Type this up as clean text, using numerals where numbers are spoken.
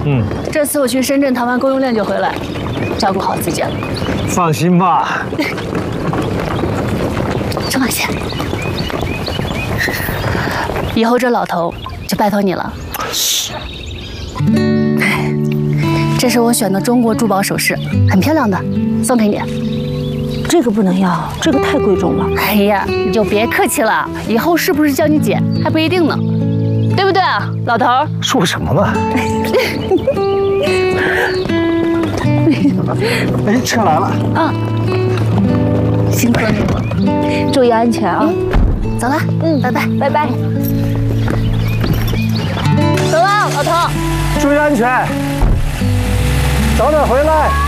这次我去深圳谈完供应链就回来，照顾好自己。 放心吧。 郑马先，以后这老头就拜托你了。这是我选的中国珠宝首饰，很漂亮的，送给你。 这个不能要，这个太贵重了。 哎呀，你就别客气了，以后是不是叫你姐还不一定呢，对不对啊，老头？ 说什么呢？哎，车来了啊！辛苦你了， 注意安全啊！ 走了，拜拜， 拜拜。 走了，老头。 注意安全，早点回来。